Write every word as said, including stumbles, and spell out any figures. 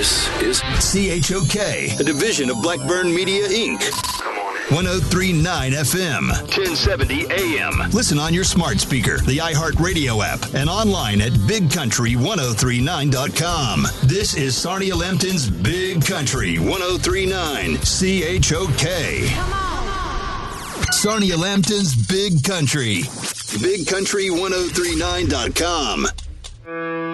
This is C H O K, a division of Blackburn Media, Incorporated. one oh three point nine F M, ten seventy A M. Listen on your smart speaker, the iHeartRadio app, and online at big country ten thirty-nine dot com. This is Sarnia Lambton's Big Country ten thirty-nine C H O K. Come on. Sarnia Lambton's Big Country. big country ten thirty-nine dot com.